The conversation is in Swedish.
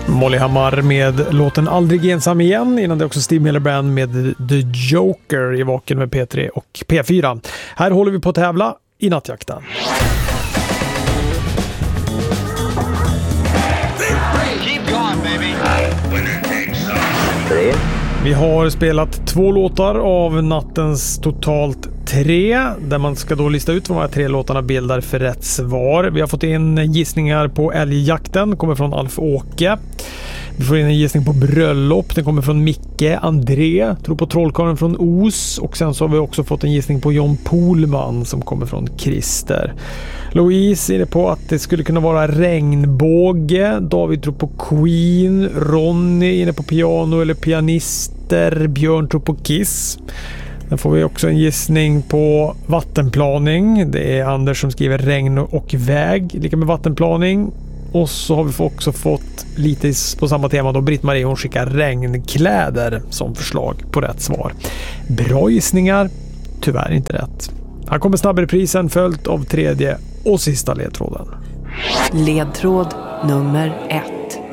Molly Hammar med låten Aldrig ensam igen. Innan det också Steve Miller Band med The Joker i Vaken med P3 och P4. Här håller vi på att tävla i nattjakten. Vi har spelat 2 låtar av nattens totalt 3, där man ska då lista ut vad de här 3 låtarna bildar för rätt svar. Vi har fått in gissningar på älgjakten, kommer från Alf Åke. Vi får in en gissning på bröllop, den kommer från Micke André, tror på trollkarlen från Os, och sen så har vi också fått en gissning på John Pohlman som kommer från Christer. Louise är det på att det skulle kunna vara regnbåge, David tror på Queen, Ronny är inne på piano eller pianister, Björn tror på Kiss. Sen får vi också en gissning på vattenplaning, det är Anders som skriver regn och väg, lika med vattenplaning. Och så har vi också fått lite på samma tema då, Britt-Marie hon skickar regnkläder som förslag på rätt svar. Bra gissningar, tyvärr inte rätt. Här kommer snabbreprisen följt av 3:e och sista ledtråden. Ledtråd nummer 1.